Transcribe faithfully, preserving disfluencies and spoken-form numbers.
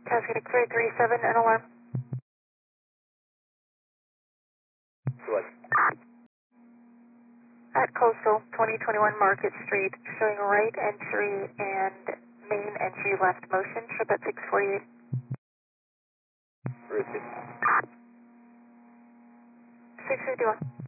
Cascade three three seven, an alarm. Select. At Coastal, twenty twenty-one Market Street, showing right entry and main entry left motion, ship at six forty-eight. Route six. six fifty-one.